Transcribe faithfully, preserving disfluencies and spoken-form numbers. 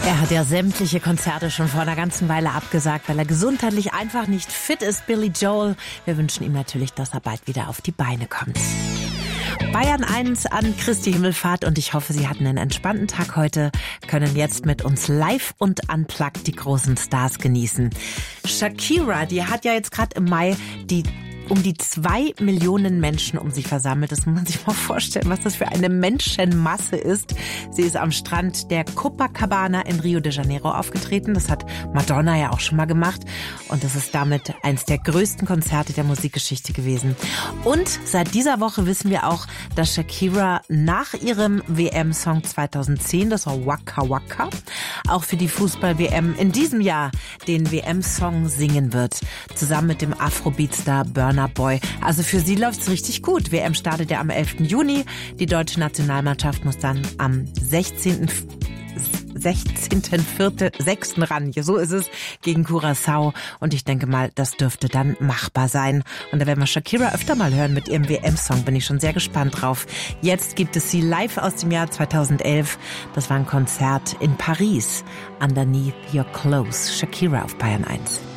Er hat ja sämtliche Konzerte schon vor einer ganzen Weile abgesagt, weil er gesundheitlich einfach nicht fit ist, Billy Joel. Wir wünschen ihm natürlich, dass er bald wieder auf die Beine kommt. Bayern eins an Christi Himmelfahrt und ich hoffe, Sie hatten einen entspannten Tag heute, können jetzt mit uns live und unplugged die großen Stars genießen. Shakira, die hat ja jetzt gerade im Mai die um die zwei Millionen Menschen um sich versammelt. Das muss man sich mal vorstellen, was das für eine Menschenmasse ist. Sie ist am Strand der Copacabana in Rio de Janeiro aufgetreten. Das hat Madonna ja auch schon mal gemacht. Und das ist damit eins der größten Konzerte der Musikgeschichte gewesen. Und seit dieser Woche wissen wir auch, dass Shakira nach ihrem W M-Song zweitausendzehn, das war Waka Waka, auch für die Fußball-W M in diesem Jahr den W M-Song singen wird. Zusammen mit dem Afrobeat-Star Burna Boy. Also für sie läuft's richtig gut. W M startet ja am elften Juni. Die deutsche Nationalmannschaft muss dann am sechzehnten sechsten ran. So ist es, gegen Curaçao. Und ich denke mal, das dürfte dann machbar sein. Und da werden wir Shakira öfter mal hören mit ihrem W M-Song. Bin ich schon sehr gespannt drauf. Jetzt gibt es sie live aus dem Jahr zweitausendelf. Das war ein Konzert in Paris. Underneath Your Clothes. Shakira auf Bayern eins.